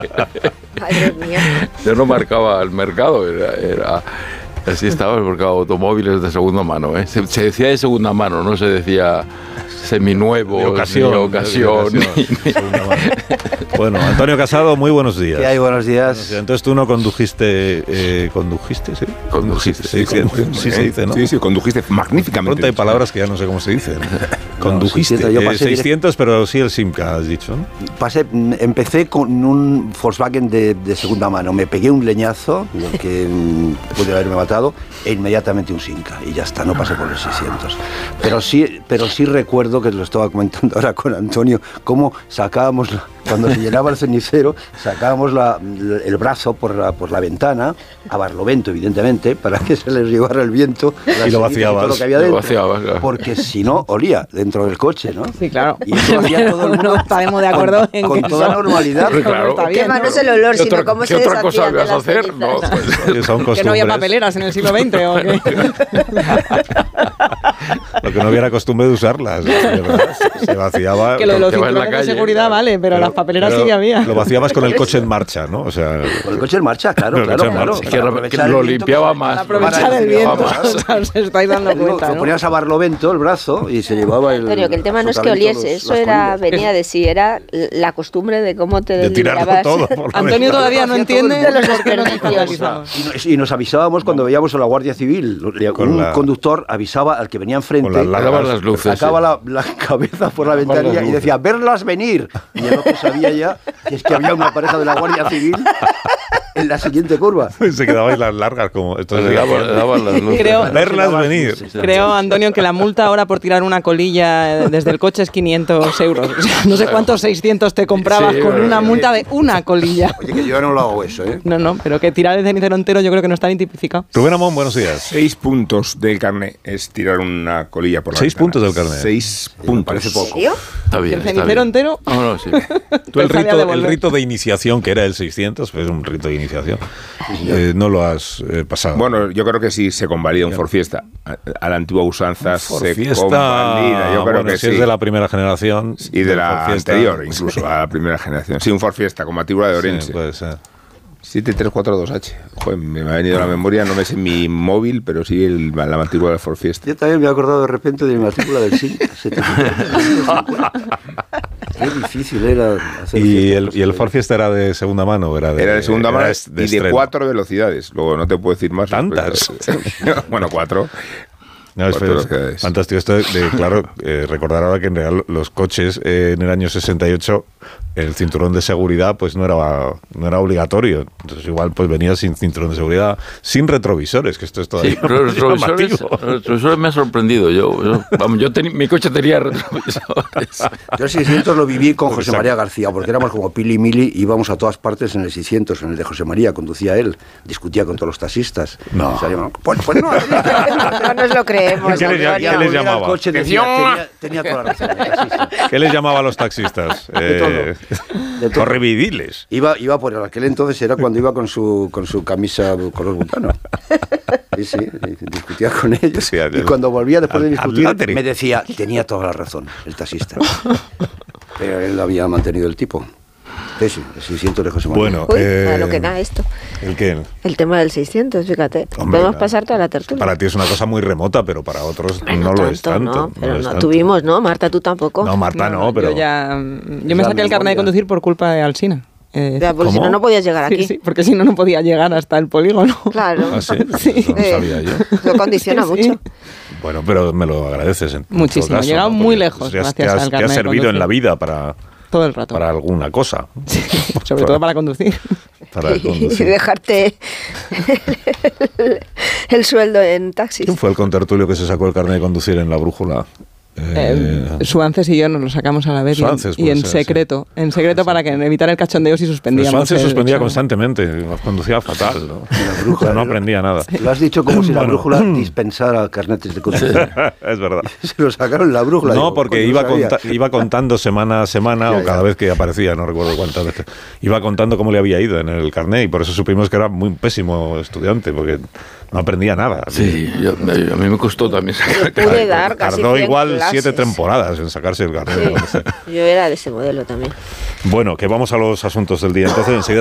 Madre mía. Yo no marcaba el mercado, era así estaba el mercado de automóviles de segunda mano. Se decía de segunda mano, no se decía seminuevo, de ocasión. Bueno, Antonio Casado, muy buenos días. ¿Qué hay? Buenos días. Entonces tú no condujiste, ¿condujiste? Sí. Condujiste, sí, se dice, ¿no? Sí, condujiste magníficamente. Pronto hay palabras que ya no sé cómo se dicen. Condujiste, no, 600, yo pasé 600, pero sí el Simca, has dicho, ¿no? Empecé con un Volkswagen de segunda mano. Me pegué un leñazo, que puede haberme matado, e inmediatamente un Simca. Y ya está, no pasé por el 600. Pero sí recuerdo, que lo estaba comentando ahora con Antonio, cómo sacábamos, cuando se llenaba el cenicero, sacábamos el brazo por la ventana, a barlovento, evidentemente, para que se les llevara el viento. Y lo vaciabas. Todo lo que había dentro, claro. porque si no, olía dentro del coche, ¿no? Sí, claro. Y eso hacía todo el mundo no estaremos de acuerdo en con que toda eso normalidad. Claro. está bien, No ¿no? es el olor, ¿Qué sino cómo ¿qué se otra cosa deshacían de ibas a las hacer? cenizas. No, pues, Son Que no había costumbres. papeleras en el siglo XX o qué. Lo que no hubiera costumbre de usarlas, ¿verdad? Se vaciaba. Que lo de los que va en la cinturones de calle, seguridad claro. vale, pero las papeleras sí que había. Lo vaciabas con el coche en marcha, ¿no? O sea, Con el coche en marcha, claro. Con el coche en marcha. que lo limpiaba más. Aprovechar el viento, os estáis dando cuenta, Lo ¿no? ponías a barlovento el brazo y se llevaba el... Antonio, que el tema no es que oliese, eso venía de sí, era la costumbre de cómo te de tirarlo liberabas. todo. Por la Antonio ventana. todavía no Hacía todo entiende el mundo. por qué nos De los escandalizamos. Y nos avisábamos cuando veíamos a la Guardia Civil. Un conductor avisaba al que venía enfrente, Con las luces, sacaba la cabeza por la ventanilla y decía, verlas venir. Y el otro sabía ya que es que había una pareja de la Guardia Civil en la siguiente curva. Se quedabais las largas como... Entonces, Le daban las luces. Creo- verlas venir. Creo, Antonio, que la multa ahora por tirar una colilla desde el coche es 500 euros. O sea, no sé cuántos 600 te comprabas Sí, con bueno, una multa de una colilla. Oye, que yo no lo hago eso, ¿eh? No, pero que tirar el cenicero entero yo creo que no está ni tipificado. Rubén Amón, buenos días. 6 puntos del carné es tirar una colilla por la 6 ventana. puntos del carné. 6 Me puntos. parece poco. ¿En serio? Está bien. ¿El está cenicero bien. entero? No, sí. Tú el Pensaría rito devolver. de iniciación, que era el 600, pues es un rito de iniciación, no lo has pasado. Bueno, yo creo que sí se convalida un Forfiesta. A la antigua usanza se Fiesta, convalida. Yo creo bueno, que si sí. es de la primera generación. Y de del la Forfiesta. anterior, incluso, a la primera generación. Sí, un Forfiesta con matrícula de Orense. Sí, puede ser. 7342H. Joder, me ha venido a la memoria, no me sé mi móvil, pero sí la matrícula del Forfiesta. Yo también me he acordado de repente de mi matrícula del SIN. Qué difícil era hacer ¿Y fiestas. el Ford Fiesta era de segunda mano? Era Era de segunda mano de y de estreno? 4 velocidades. Luego no te puedo decir más. ¿Tantas? Bueno, 4. No, es 4 velocidades. fantástico esto claro, recordar ahora que en realidad los coches en el año 68 el cinturón de seguridad pues no era obligatorio, entonces igual pues venía sin cinturón de seguridad, sin retrovisores, que esto es todavía Sí, pero los retrovisores me ha sorprendido. Mi coche tenía retrovisores. Yo el 600 lo viví con José Exacto. María García, porque éramos como Pili y Mili, íbamos a todas partes en el 600, en el de José María, conducía él, discutía con todos los taxistas. No. Salíamos, pues no. No nos lo creemos. ¿Qué les Antonio. les llamaba? El coche tenía toda la razón. el taxista. ¿Qué les llamaba a los taxistas? De todo. Correvidiles. Iba por aquel entonces, era cuando iba con su camisa color butano. Sí, discutía con ellos. Sí, y cuando volvía después de discutir, Atlátere. me decía, tenía toda la razón, el taxista. Pero él había mantenido el tipo. Sí, el 600 de José María. Bueno, Uy, a lo que da esto. ¿el qué? El tema del 600, fíjate. Hombre, Podemos claro. pasar toda la tertulia. Para ti es una cosa muy remota, pero para otros Bueno, no lo es tanto. No, pero lo es no tanto. tuvimos, ¿no? Marta, tú tampoco. No, Marta no, pero... Yo me saqué el carnet de conducir por culpa de Alsina. Ya, porque si ¿Cómo? no podías llegar aquí. Sí, porque si no, no podía llegar hasta el polígono. Claro. ¿Ah, sí? Sí. Eso no sabía yo. Lo condiciona Sí, sí. mucho. Bueno, pero me lo agradeces. En Muchísimo. todo caso, He llegado ¿no? muy Porque lejos te has- gracias al te carnet has de servido en conducir. la vida para Todo el rato. alguna cosa. Sobre todo para conducir. Para Y conducir. dejarte el sueldo en taxis. ¿Quién fue el contertulio que se sacó el carnet de conducir en la brújula? Suances y yo nos lo sacamos a la vez Suances, y puede en ser, secreto. En secreto para que evitar el cachondeo si Pero suspendíamos. Suan se el suspendía examen. constantemente, conducía fatal, ¿no? La brújula, No aprendía nada. Lo has dicho como si la Bueno. brújula dispensara carnetes de conducción. Es verdad. Se lo sacaron en la brújula. No, digo, porque coño, iba, sabía. iba contando semana a semana, Ya, o cada vez que aparecía, no recuerdo cuántas veces, iba contando cómo le había ido en el carnet, y por eso supimos que era muy pésimo estudiante, porque no aprendía nada. Sí, a mí me costó también sacar el Pude carnet. dar casi Tardó 100, igual clases. 7 temporadas en sacarse el carnet. Sí, yo era de ese modelo también. Bueno, que vamos a los asuntos del día. Entonces, enseguida